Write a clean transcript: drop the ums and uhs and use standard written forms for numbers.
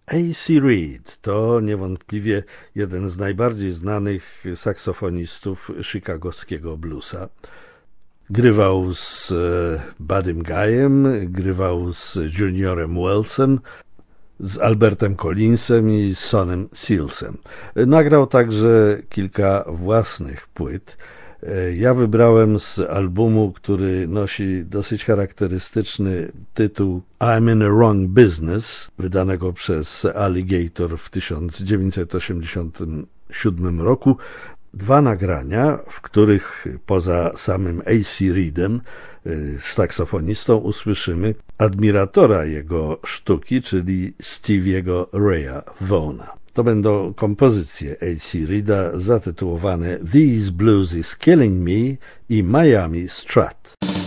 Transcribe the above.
A.C. Reed to niewątpliwie jeden z najbardziej znanych saksofonistów chicagowskiego bluesa. Grywał z Buddym Guyem, grywał z Juniorem Wellsem, z Albertem Collinsem i Sonem Sealsem. Nagrał także kilka własnych płyt. Ja wybrałem z albumu, który nosi dosyć charakterystyczny tytuł I'm in a Wrong Business, wydanego przez Alligator w 1987 roku, dwa nagrania, w których poza samym A.C. Reedem, saksofonistą, usłyszymy admiratora jego sztuki, czyli Stevie'ego Raya Vaughna. To będą kompozycje A.C. Reeda zatytułowane These Blues is Killing Me i Miami Strut.